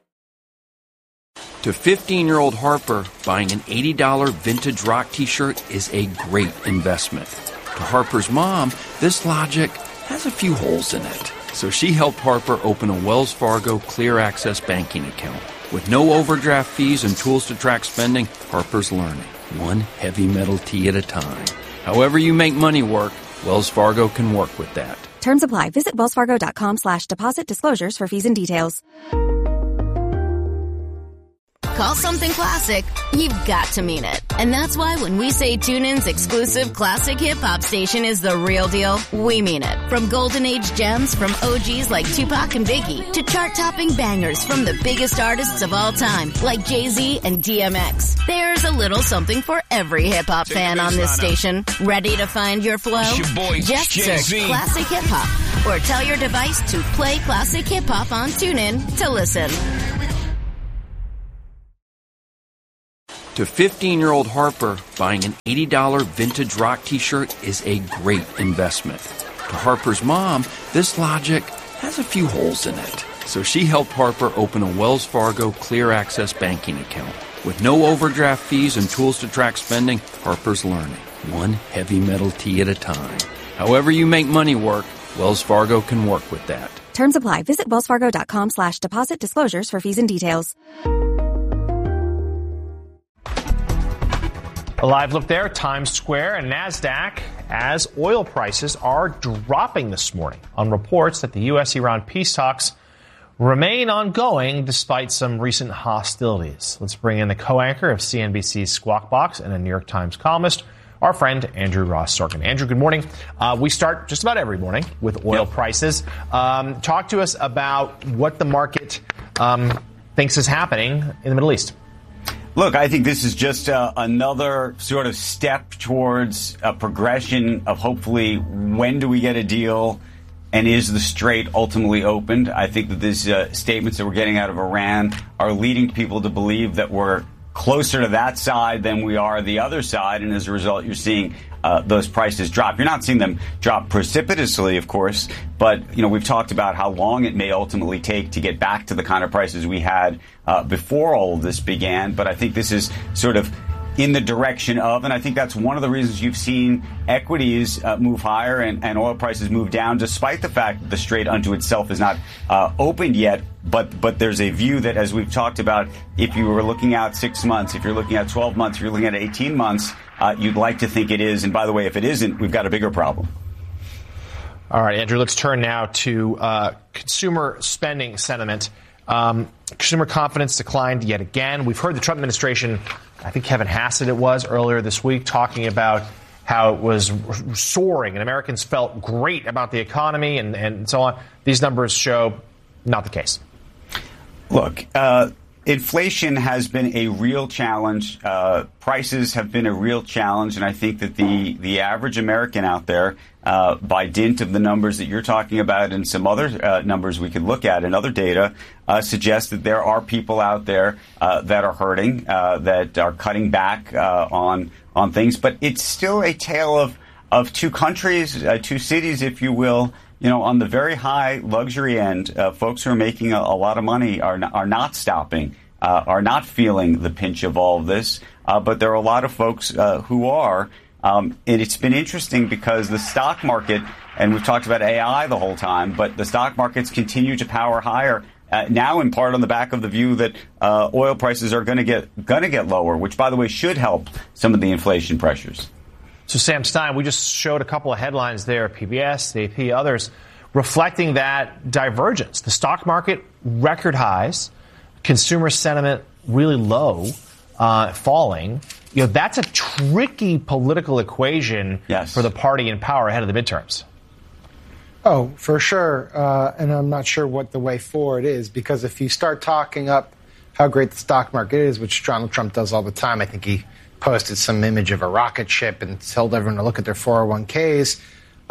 To 15-year-old Harper, buying an $80 vintage rock t-shirt is a great investment. To Harper's mom, this logic has a few holes in it. So she helped Harper open a Wells Fargo Clear Access banking account. With no overdraft fees and tools to track spending, Harper's learning, one heavy metal tea at a time. However you make money work, Wells Fargo can work with that. Terms apply. Visit wellsfargo.com/deposit disclosures for fees and details. Call something classic, you've got to mean it. And that's why when we say TuneIn's exclusive classic hip-hop station is the real deal, we mean it. From Golden Age gems from OGs like Tupac and Biggie to chart-topping bangers from the biggest artists of all time like Jay-Z and DMX. There's a little something for every hip-hop fan on this station. Ready to find your flow? It's your boy, Just Jay-Z. search Classic Hip-Hop or tell your device to play Classic Hip-Hop on TuneIn to listen. To 15-year-old Harper, buying an $80 vintage rock t-shirt is a great investment. To Harper's mom, this logic has a few holes in it. So she helped Harper open a Wells Fargo Clear Access banking account. With no overdraft fees and tools to track spending, Harper's learning, one heavy metal tea at a time. However you make money work, Wells Fargo can work with that. Terms apply. Visit wellsfargo.com/deposit disclosures for fees and details. A live look there, Times Square and NASDAQ, as oil prices are dropping this morning on reports that the U.S.-Iran peace talks remain ongoing despite some recent hostilities. Let's bring in the co-anchor of CNBC's Squawk Box and a New York Times columnist, our friend Andrew Ross Sorkin. Andrew, good morning. We start just about every morning with oil prices. Talk to us about what the market thinks is happening in the Middle East. Look, I think this is just another sort of step towards a progression of hopefully when do we get a deal and is the strait ultimately opened. I think that these statements that we're getting out of Iran are leading people to believe that we're closer to that side than we are the other side. And as a result, you're seeing those prices drop. You're not seeing them drop precipitously, of course, but, you know, we've talked about how long it may ultimately take to get back to the kind of prices we had before all of this began. But I think this is sort of in the direction of, and I think that's one of the reasons you've seen equities move higher and oil prices move down, despite the fact that the strait unto itself is not opened yet. But there's a view that, as we've talked about, if you were looking out 6 months, if you're looking at 12 months, if you're looking at 18 months, you'd like to think it is. And by the way, if it isn't, we've got a bigger problem. All right, Andrew, let's turn now to consumer spending sentiment. Consumer confidence declined yet again. We've heard the Trump administration, I think Kevin Hassett it was earlier this week, talking about how it was soaring and Americans felt great about the economy and so on. These numbers show not the case. Look, inflation has been a real challenge. Prices have been a real challenge. And I think that the average American out there, by dint of the numbers that you're talking about and some other numbers we could look at and other data, suggest that there are people out there that are hurting, that are cutting back on things. But it's still a tale of two countries, two cities, if you will. You know, on the very high luxury end, folks who are making a lot of money are not stopping, are not feeling the pinch of all of this. But there are a lot of folks who are. And it's been interesting because the stock market, and we've talked about AI the whole time, but the stock markets continue to power higher. Now, in part, on the back of the view that oil prices are going to get lower, which, by the way, should help some of the inflation pressures. So, Sam Stein, we just showed a couple of headlines there, PBS, the AP, others, reflecting that divergence. The stock market, record highs, consumer sentiment really low, falling. You know, that's a tricky political equation for the party in power ahead of the midterms. Oh, for sure. And I'm not sure what the way forward is, because if you start talking up how great the stock market is, which Donald Trump does all the time, I think he posted some image of a rocket ship and told everyone to look at their 401ks.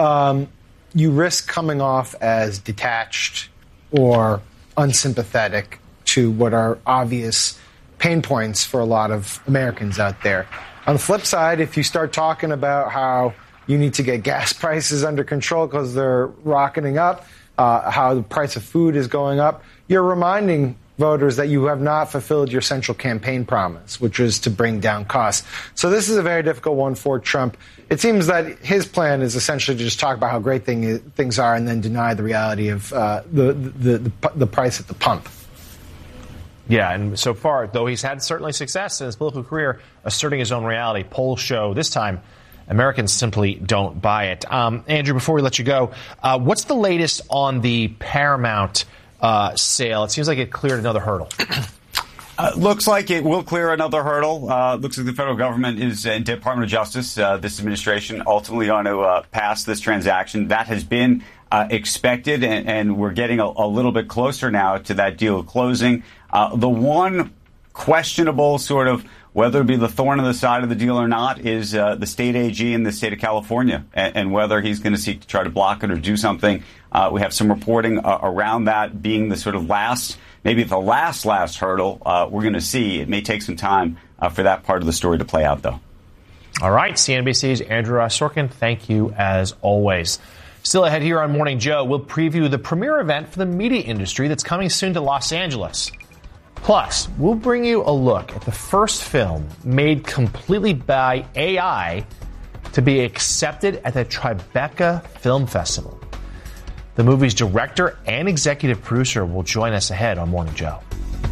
You risk coming off as detached or unsympathetic to what are obvious pain points for a lot of Americans out there. On the flip side, if you start talking about how you need to get gas prices under control because they're rocketing up, how the price of food is going up, you're reminding voters that you have not fulfilled your central campaign promise, which was to bring down costs. So this is a very difficult one for Trump. It seems that his plan is essentially to just talk about how great things are and then deny the reality of the price at the pump. Yeah, and so far, though he's had certainly success in his political career asserting his own reality, polls show this time Americans simply don't buy it. Andrew, before we let you go, what's the latest on the Paramount sale? It seems like it cleared another hurdle. Looks like it will clear another hurdle. Looks like the federal government is, Department of Justice, this administration, ultimately going to pass this transaction. That has been expected, and we're getting a little bit closer now to that deal closing. The one questionable sort of whether it be the thorn in the side of the deal or not is the state AG in the state of California, and whether he's going to seek to try to block it or do something. We have some reporting around that being the sort of last, maybe the last hurdle. We're going to see. It may take some time for that part of the story to play out, though. All right. CNBC's Andrew Sorkin, thank you as always. Still ahead here on Morning Joe, we'll preview the premier event for the media industry that's coming soon to Los Angeles. Plus, we'll bring you a look at the first film made completely by AI to be accepted at the Tribeca Film Festival. The movie's director and executive producer will join us ahead on Morning Joe.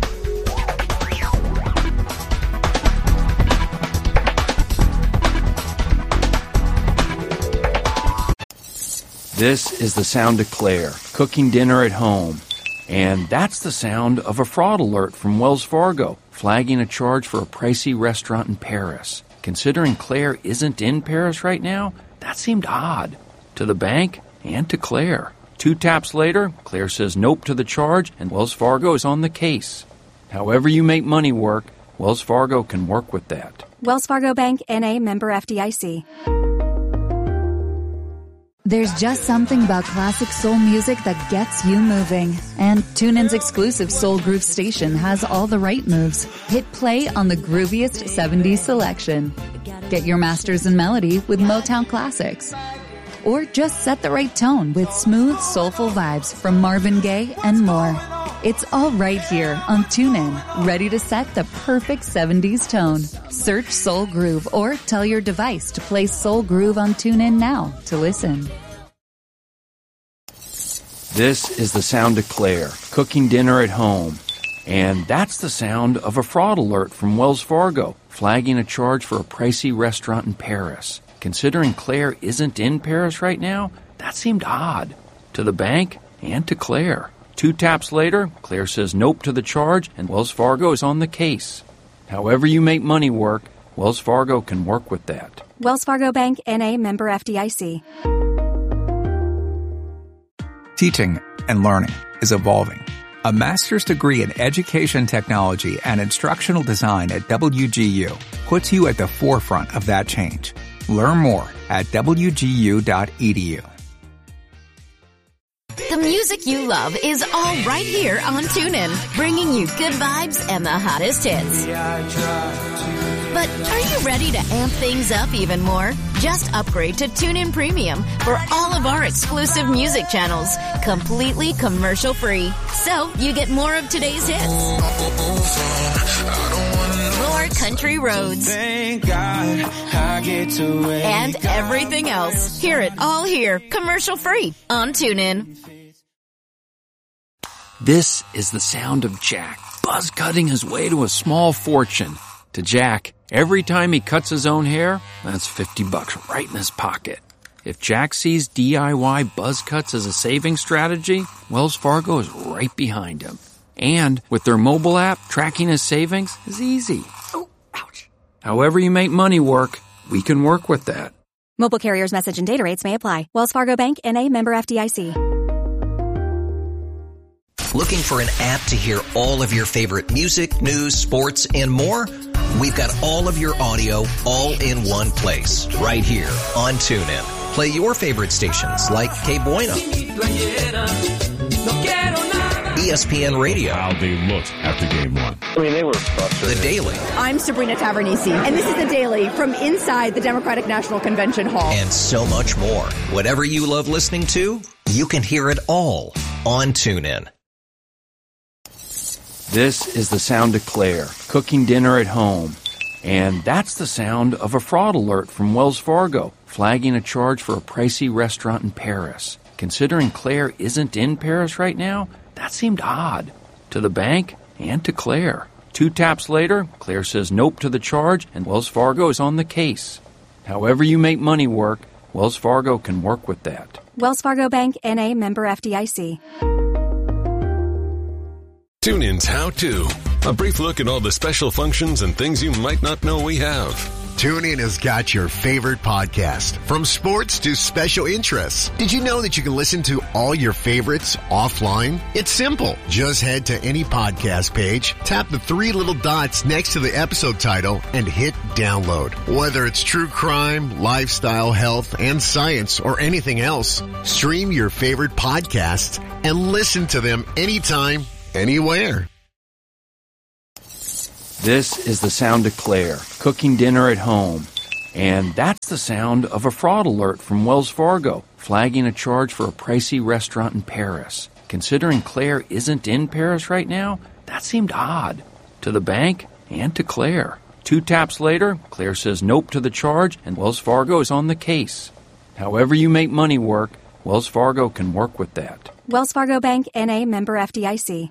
This is the sound of Claire cooking dinner at home. And that's the sound of a fraud alert from Wells Fargo, flagging a charge for a pricey restaurant in Paris. Considering Claire isn't in Paris right now, that seemed odd to the bank and to Claire. 2 taps later, Claire says nope to the charge, and Wells Fargo is on the case. However you make money work, Wells Fargo can work with that. Wells Fargo Bank, N.A., member FDIC. There's just something about classic soul music that gets you moving. And TuneIn's exclusive Soul Groove station has all the right moves. Hit play on the grooviest 70s selection. Get your masters in melody with Motown classics. Or just set the right tone with smooth, soulful vibes from Marvin Gaye and more. It's all right here on TuneIn, ready to set the perfect 70s tone. Search Soul Groove or tell your device to play Soul Groove on TuneIn now to listen. This is the sound of Claire cooking dinner at home. And that's the sound of a fraud alert from Wells Fargo, flagging a charge for a pricey restaurant in Paris. Considering Claire isn't in Paris right now, that seemed odd to the bank and to Claire. 2 taps later, Claire says nope to the charge, and Wells Fargo is on the case. However you make money work, Wells Fargo can work with that. Wells Fargo Bank, N.A., member FDIC. Teaching and learning is evolving. A master's degree in education technology and instructional design at WGU puts you at the forefront of that change. Learn more at wgu.edu. The music you love is all right here on TuneIn, bringing you good vibes and the hottest hits. But are you ready to amp things up even more? Just upgrade to TuneIn Premium for all of our exclusive music channels, completely commercial-free. So you get more of today's hits, more country roads, and everything else. Hear it all here, commercial-free on TuneIn. This is the sound of Jack buzz cutting his way to a small fortune. To Jack, every time he cuts his own hair, that's $50 right in his pocket. If Jack sees DIY buzz cuts as a saving strategy, Wells Fargo is right behind him. And with their mobile app, tracking his savings is easy. Oh, ouch. However you make money work, we can work with that. Mobile carriers' message and data rates may apply. Wells Fargo Bank, N.A., member FDIC. Looking for an app to hear all of your favorite music, news, sports, and more? We've got all of your audio all in one place, right here on TuneIn. Play your favorite stations like Que Bueno, ESPN Radio. How they looked after game 1. I mean, they were frustrated. The Daily. I'm Sabrina Tavernisi, and this is The Daily from inside the Democratic National Convention Hall. And so much more. Whatever you love listening to, you can hear it all on TuneIn. This is the sound of Claire, cooking dinner at home. And that's the sound of a fraud alert from Wells Fargo, flagging a charge for a pricey restaurant in Paris. Considering Claire isn't in Paris right now, that seemed odd to the bank and to Claire. 2 taps later, Claire says nope to the charge, and Wells Fargo is on the case. However you make money work, Wells Fargo can work with that. Wells Fargo Bank, N.A., member FDIC. TuneIn's How To. A brief look at all the special functions and things you might not know we have. TuneIn has got your favorite podcast, from sports to special interests. Did you know that you can listen to all your favorites offline? It's simple. Just head to any podcast page, tap the 3 little dots next to the episode title, and hit download. Whether it's true crime, lifestyle, health, and science, or anything else, stream your favorite podcasts and listen to them anytime, anywhere. This is the sound of Claire, cooking dinner at home. And that's the sound of a fraud alert from Wells Fargo, flagging a charge for a pricey restaurant in Paris. Considering Claire isn't in Paris right now, that seemed odd to the bank and to Claire. 2 taps later, Claire says nope to the charge, and Wells Fargo is on the case. However you make money work, Wells Fargo can work with that. Wells Fargo Bank, N.A., member FDIC.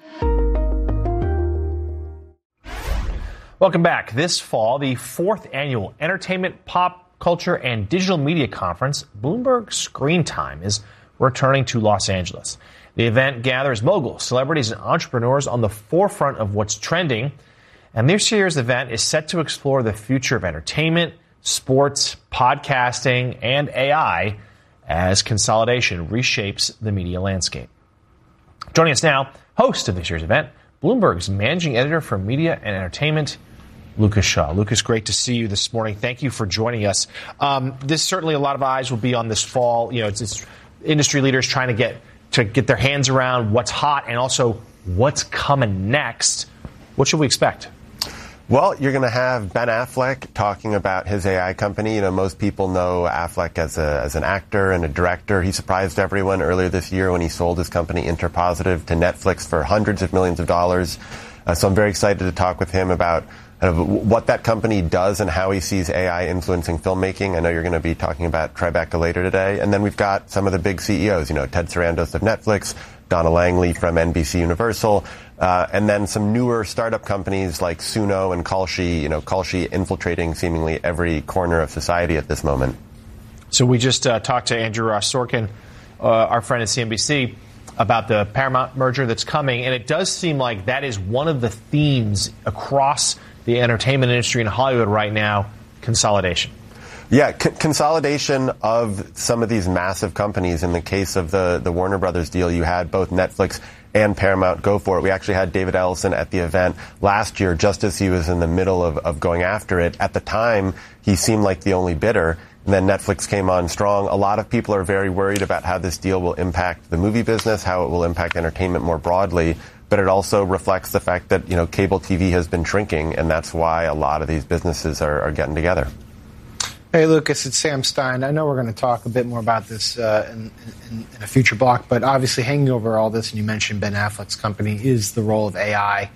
Welcome back. This fall, the 4th annual Entertainment, Pop Culture, and Digital Media Conference, Bloomberg Screen Time, is returning to Los Angeles. The event gathers moguls, celebrities, and entrepreneurs on the forefront of what's trending. And this year's event is set to explore the future of entertainment, sports, podcasting, and AI as consolidation reshapes the media landscape. Joining us now, host of this year's event, Bloomberg's managing editor for media and entertainment, Lucas Shaw. Lucas, great to see you this morning. Thank you for joining us. This certainly a lot of eyes will be on this fall. You know, it's industry leaders trying to get their hands around what's hot and also what's coming next. What should we expect? Well, you're going to have Ben Affleck talking about his AI company. You know, most people know Affleck as an actor and a director. He surprised everyone earlier this year when he sold his company Interpositive to Netflix for hundreds of millions of dollars. So I'm very excited to talk with him about what that company does and how he sees AI influencing filmmaking. I know you're going to be talking about Tribeca later today. And then we've got some of the big CEOs, you know, Ted Sarandos of Netflix, Donna Langley from NBC Universal, and then some newer startup companies like Suno and Kalshi, you know, Kalshi infiltrating seemingly every corner of society at this moment. So we just talked to Andrew Ross Sorkin, our friend at CNBC, about the Paramount merger that's coming, and it does seem like that is one of the themes across the entertainment industry in Hollywood right now, consolidation. Yeah, consolidation of some of these massive companies. In the case of the Warner Brothers deal, you had both Netflix and Paramount go for it. We actually had David Ellison at the event last year, just as he was in the middle of going after it. At the time, he seemed like the only bidder. And then Netflix came on strong. A lot of people are very worried about how this deal will impact the movie business, how it will impact entertainment more broadly. But it also reflects the fact that, you know, cable TV has been shrinking, and that's why a lot of these businesses are getting together. Hey, Lucas, it's Sam Stein. I know we're going to talk a bit more about this in a future block, but obviously hanging over all this, and you mentioned Ben Affleck's company, is the role of AI,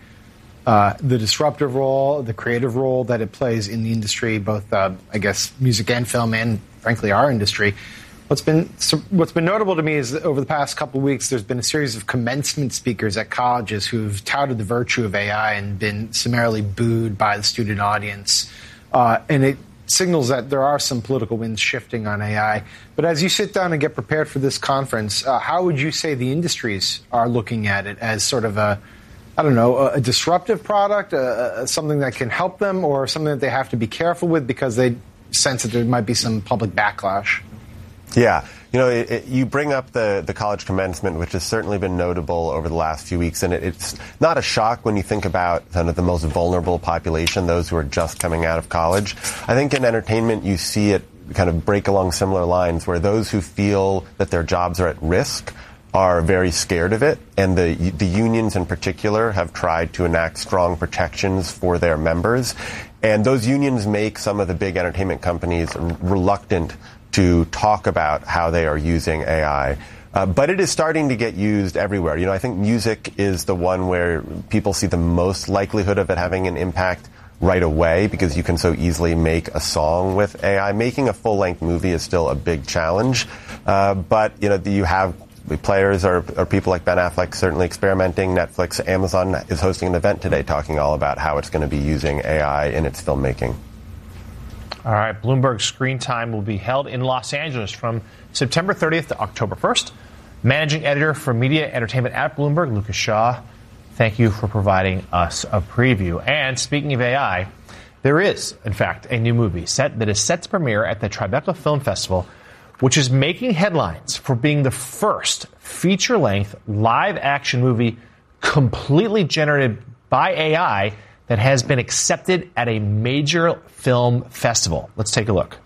the disruptive role, the creative role that it plays in the industry, both, I guess, music and film and, frankly, our industry. What's been notable to me is that over the past couple of weeks, there's been a series of commencement speakers at colleges who've touted the virtue of AI and been summarily booed by the student audience. And it signals that there are some political winds shifting on AI. But as you sit down and get prepared for this conference, how would you say the industries are looking at it as sort of a disruptive product, something that can help them, or something that they have to be careful with because they sense that there might be some public backlash? Yeah. You know, you bring up the college commencement, which has certainly been notable over the last few weeks, and it's not a shock when you think about kind of the most vulnerable population, those who are just coming out of college. I think in entertainment, you see it kind of break along similar lines, where those who feel that their jobs are at risk are very scared of it, and the unions in particular have tried to enact strong protections for their members. And those unions make some of the big entertainment companies reluctant to talk about how they are using AI. But it is starting to get used everywhere. I think music is the one where people see the most likelihood of it having an impact right away, because you can so easily make a song with AI. Making a full-length movie is still a big challenge. But you have players or people like Ben Affleck certainly experimenting. Netflix, Amazon is hosting an event today talking all about how it's going to be using AI in its filmmaking. All right, Bloomberg Screen Time will be held in Los Angeles from September 30th to October 1st. Managing editor for media entertainment at Bloomberg, Lucas Shaw, thank you for providing us a preview. And speaking of AI, there is, in fact, a new movie that is set to premiere at the Tribeca Film Festival, which is making headlines for being the first feature-length live-action movie completely generated by AI that has been accepted at a major film festival. Let's take a look.